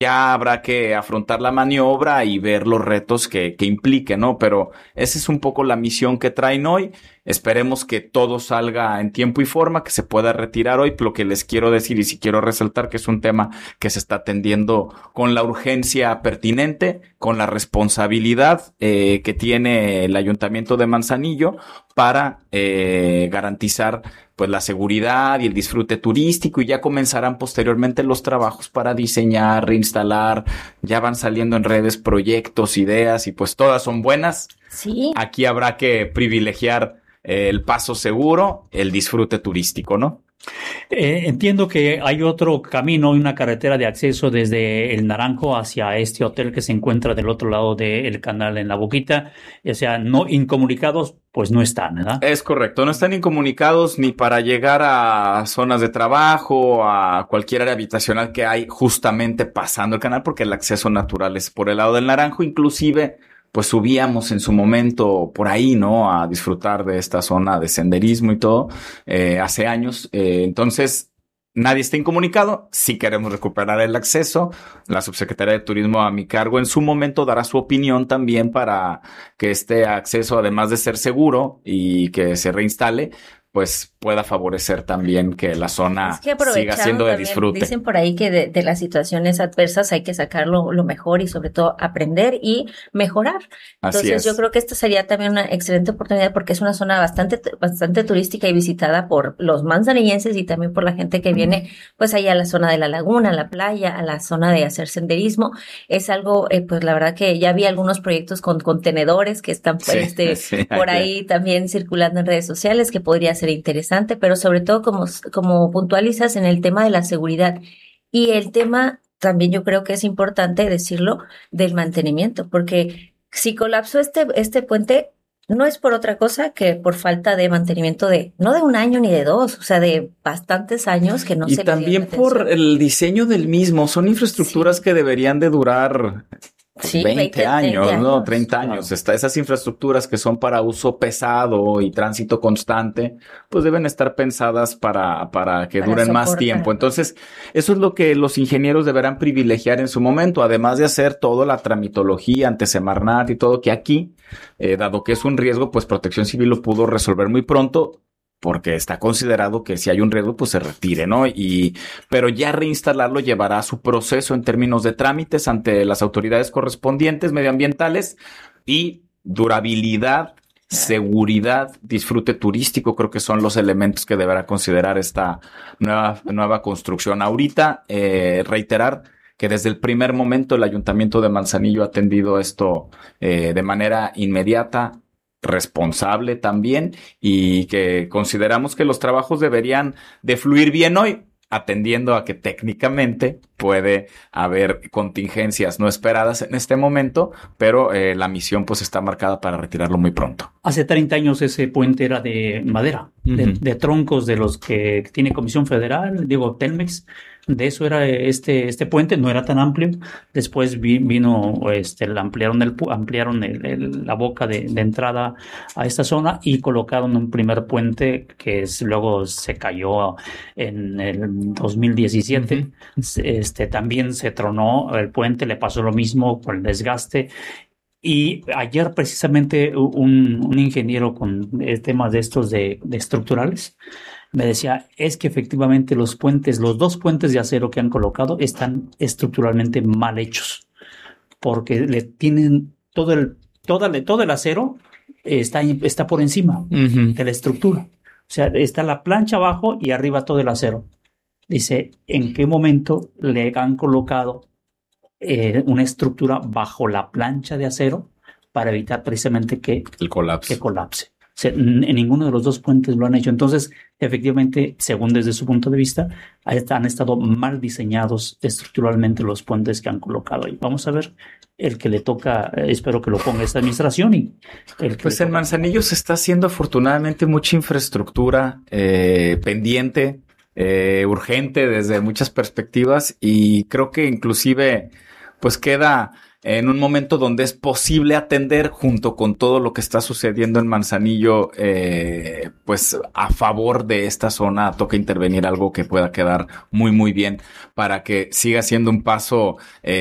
ya habrá que afrontar la maniobra y ver los retos que implique, ¿no? Pero esa es un poco la misión que traen hoy. Esperemos que todo salga en tiempo y forma, que se pueda retirar hoy. Lo que les quiero decir y si quiero resaltar que es un tema que se está atendiendo con la urgencia pertinente, con la responsabilidad que tiene el Ayuntamiento de Manzanillo para garantizar pues la seguridad y el disfrute turístico, y ya comenzarán posteriormente los trabajos para diseñar, reinstalar. Ya van saliendo en redes proyectos, ideas, y pues todas son buenas. Sí. Aquí habrá que privilegiar el paso seguro, el disfrute turístico, ¿no? Entiendo que hay otro camino y una carretera de acceso desde el Naranjo hacia este hotel que se encuentra del otro lado del canal en La Boquita. O sea, no incomunicados, pues no están, ¿verdad? Es correcto, no están incomunicados ni para llegar a zonas de trabajo, a cualquier área habitacional que hay justamente pasando el canal, porque el acceso natural es por el lado del Naranjo. Inclusive pues subíamos en su momento por ahí, ¿no? A disfrutar de esta zona de senderismo y todo, hace años. Entonces, nadie está incomunicado. Si queremos recuperar el acceso, la Subsecretaría de Turismo a mi cargo en su momento dará su opinión también para que este acceso, además de ser seguro y que se reinstale, pues pueda favorecer también que la zona siga siendo de disfrute. Dicen por ahí que de las situaciones adversas hay que sacar lo mejor y sobre todo aprender y mejorar. Entonces yo creo que esta sería también una excelente oportunidad porque es una zona bastante turística y visitada por los manzanillenses y también por la gente que viene pues allá a la zona de la laguna, a la playa, a la zona de hacer senderismo. Es algo, pues la verdad que ya vi algunos proyectos con contenedores que están por ahí también circulando en redes sociales, que podría ser interesante, pero sobre todo como puntualizas en el tema de la seguridad y el tema también yo creo que es importante decirlo del mantenimiento, porque si colapsó este puente no es por otra cosa que por falta de mantenimiento no de un año ni de dos, o sea, de bastantes años que no se le dio atención. Y también por el diseño del mismo, son infraestructuras que deberían de durar 20 años, ¿no? 30 años. Esas infraestructuras que son para uso pesado y tránsito constante, pues deben estar pensadas para que duren más tiempo. Entonces, eso es lo que los ingenieros deberán privilegiar en su momento, además de hacer toda la tramitología ante Semarnat y todo, que aquí, dado que es un riesgo, pues Protección Civil lo pudo resolver muy pronto, porque está considerado que si hay un riesgo, pues se retire, ¿no? Pero ya reinstalarlo llevará su proceso en términos de trámites ante las autoridades correspondientes medioambientales y durabilidad, seguridad, disfrute turístico, creo que son los elementos que deberá considerar esta nueva construcción. Ahorita, reiterar que desde el primer momento el Ayuntamiento de Manzanillo ha atendido esto de manera inmediata, responsable también, y que consideramos que los trabajos deberían de fluir bien hoy, atendiendo a que técnicamente puede haber contingencias no esperadas en este momento, pero la misión pues está marcada para retirarlo muy pronto. Hace 30 años ese puente era de madera, de troncos de los que tiene Comisión Federal, digo Telmex. De eso era este puente, no era tan amplio. Después vino, ampliaron la boca de entrada a esta zona y colocaron un primer puente que luego se cayó en el 2017. También se tronó el puente, le pasó lo mismo por el desgaste. Y ayer precisamente un ingeniero con temas de estos de estructurales me decía, es que efectivamente los dos puentes de acero que han colocado están estructuralmente mal hechos, porque le tienen todo el acero está por encima de la estructura. O sea, está la plancha abajo y arriba todo el acero. Dice, ¿en qué momento le han colocado una estructura bajo la plancha de acero para evitar precisamente que colapse? O sea, en ninguno de los dos puentes lo han hecho. Entonces, efectivamente, según desde su punto de vista, han estado mal diseñados estructuralmente los puentes que han colocado ahí. Vamos a ver el que le toca, espero que lo ponga esta administración. Pues en Manzanillo se está haciendo afortunadamente mucha infraestructura pendiente, urgente desde muchas perspectivas, y creo que inclusive pues queda en un momento donde es posible atender junto con todo lo que está sucediendo en Manzanillo, pues a favor de esta zona toca intervenir algo que pueda quedar muy, muy bien para que siga siendo un paso